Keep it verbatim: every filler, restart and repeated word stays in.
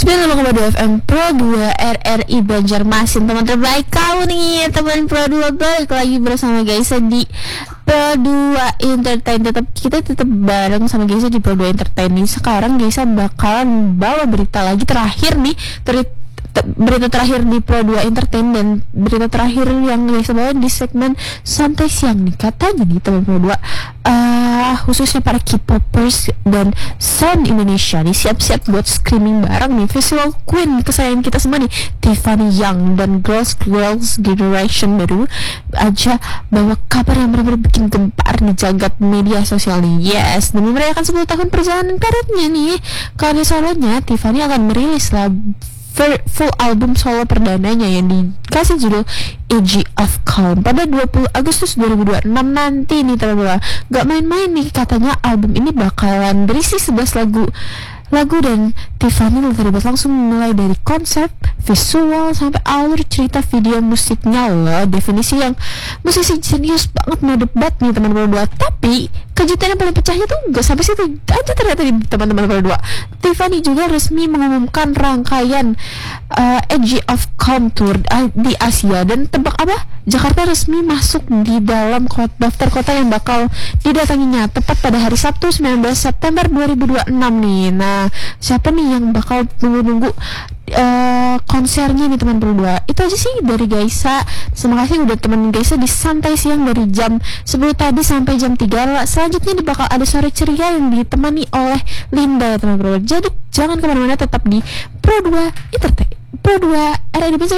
sembilan koma dua F M Pro dua R R I Banjarmasin. Teman terbaik kau nih, teman Pro dua, balik lagi bersama Gaisa di Pro dua Entertain. Tetap kita tetap bareng sama Gaisa di Pro dua Entertain. Sekarang Gaisa bakalan bawa berita lagi terakhir nih, ter- berita terakhir di Pro dua Entertain, dan berita terakhir yang Gaisa bawa di segmen santai siang nih. Katanya nih teman Pro dua, uh, khususnya para K-popers dan sound Indonesia nih, siap-siap buat screaming bareng nih visual queen kesayangan kita semua nih, Tiffany Young dan Girls Girls Generation baru aja bawa kabar yang benar-benar bikin gempar di jagat media sosial nih. Yes, demi merayakan sepuluh tahun perjalanan karirnya nih, karya solonya Tiffany akan merilis lah full album solo perdananya yang dikasih judul A G of Calm pada dua puluh Agustus dua ribu dua puluh enam nanti nih teman-teman. Gak main-main nih, katanya album ini bakalan berisi sebelas lagu lagu dan Tiffany terlibat langsung mulai dari konsep, visual, sampai alur cerita video musiknya loh. Definisi yang musisi serius banget, mau debat nih teman-teman berdua. Tapi kejutan yang paling pecahnya tuh gak sampai situ aja ternyata di teman-teman berdua. Tiffany juga resmi mengumumkan rangkaian uh, A G of Calm Tour uh, di Asia, dan tebak apa? Jakarta resmi masuk di dalam kota, daftar kota yang bakal didatanginya tepat pada hari Sabtu sembilan belas September dua ribu dua puluh enam nih. Nah, siapa nih yang bakal tunggu-tunggu uh, konsernya nih teman berdua? Itu aja sih dari Gaisa. Terima kasih udah teman Gaisa di santai siang dari jam sepuluh tadi sampai jam tiga. Selanjutnya bakal ada sore ceria yang ditemani oleh Linda ya teman berdua. Jadi jangan kemana-mana, tetap di Pro dua Entertain, Pro dua R R I